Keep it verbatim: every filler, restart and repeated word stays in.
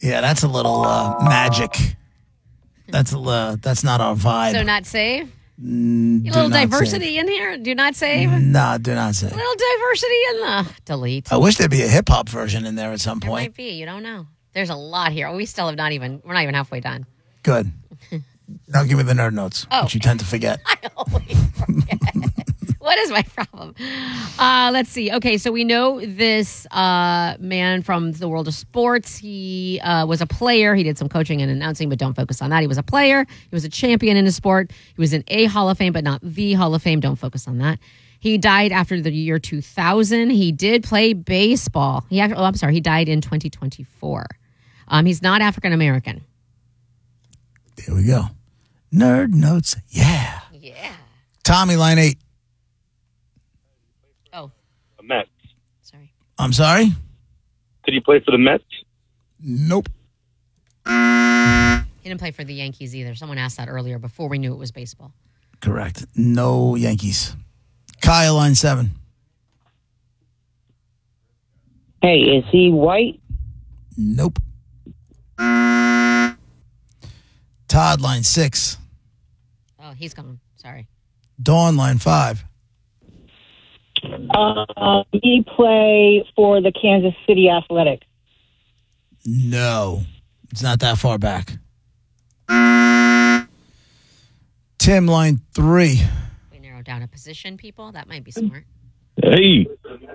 Yeah, that's a little uh, magic. That's a uh, that's not our vibe. So not save? Mm, A do little not diversity save. in here? Do not save? No, do not say. A little diversity in the delete. I wish there'd be a hip hop version in there at some There point. might be. You don't know. There's a lot here. We still have not even, we're not even halfway done. Good. Now give me the nerd notes, Oh. which you tend to forget. I always forget. What is my problem? Uh, let's see. Okay, so we know this uh, man from the world of sports. He uh, was a player. He did some coaching and announcing, but don't focus on that. He was a player. He was a champion in his sport. He was in a Hall of Fame, but not the Hall of Fame. Don't focus on that. He died after the year two thousand. He did play baseball. He actually, oh, I'm sorry. He died in twenty twenty-four. Um, he's not African American. There we go. Nerd notes. Yeah. Yeah. Tommy, line eight. Oh, The Mets. sorry. I'm sorry? Did he play for the Mets? Nope. He didn't play for the Yankees either. Someone asked that earlier before we knew it was baseball. Correct. No Yankees. Kyle, line seven. Hey, is he white? Nope. Todd, line six. Oh, he's gone. Sorry. Dawn, line five. Uh, he play for the Kansas City Athletics. No. It's not that far back. Tim, line three. We narrow down a position, people. That might be smart. Hey.